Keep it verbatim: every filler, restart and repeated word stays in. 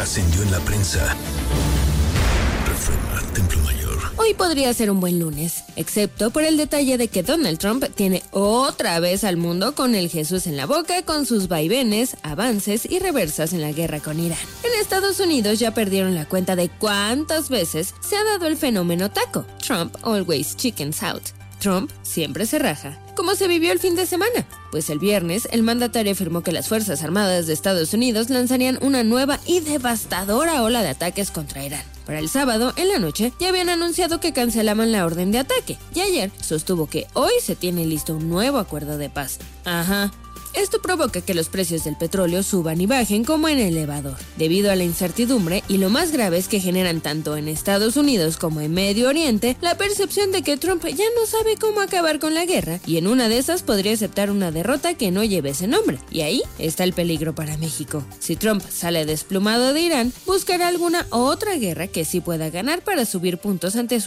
trascendió en la prensa. Reforma, Templo Mayor. Hoy podría ser un buen lunes, excepto por el detalle de que Donald Trump tiene otra vez al mundo con el Jesús en la boca, con sus vaivenes, avances y reversas en la guerra con Irán. En Estados Unidos ya perdieron la cuenta de cuántas veces se ha dado el fenómeno taco. Trump always chickens out. Trump siempre se raja. ¿Cómo se vivió el fin de semana? Pues el viernes, el mandatario afirmó que las Fuerzas Armadas de Estados Unidos lanzarían una nueva y devastadora ola de ataques contra Irán. Para el sábado, en la noche, ya habían anunciado que cancelaban la orden de ataque, y ayer sostuvo que hoy se tiene listo un nuevo acuerdo de paz. Ajá. Esto provoca que los precios del petróleo suban y bajen como en elevador, debido a la incertidumbre, y lo más grave es que generan tanto en Estados Unidos como en Medio Oriente la percepción de que Trump ya no sabe cómo acabar con la guerra, y en una de esas podría aceptar una derrota que no lleve ese nombre, y ahí está el peligro para México. Si Trump sale desplumado de Irán, buscará alguna otra guerra que sí pueda ganar para subir puntos ante su